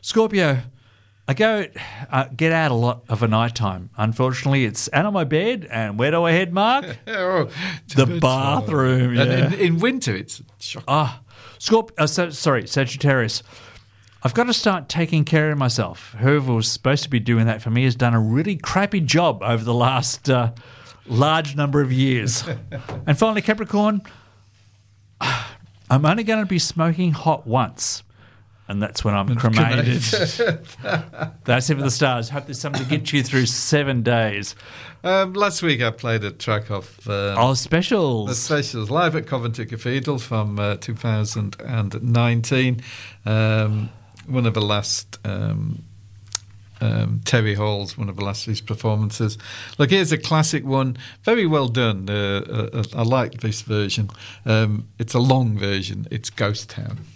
Scorpio, I go get out a lot of a night time. Unfortunately, it's out of my bed, and where do I head, Mark? The bathroom. Yeah. And in winter, it's shocking. Sagittarius. I've got to start taking care of myself. Whoever was supposed to be doing that for me has done a really crappy job over the last large number of years. And finally, Capricorn, I'm only going to be smoking hot once. And that's when I'm cremated. That's it for the stars. Hope there's something to get you through 7 days. Last week I played a track of... specials. The specials, live at Coventry Cathedral from 2019. One of the last... Terry Hall's one of the last of his performances. Look, here's a classic one. Very well done. I like this version. It's a long version. It's Ghost Town.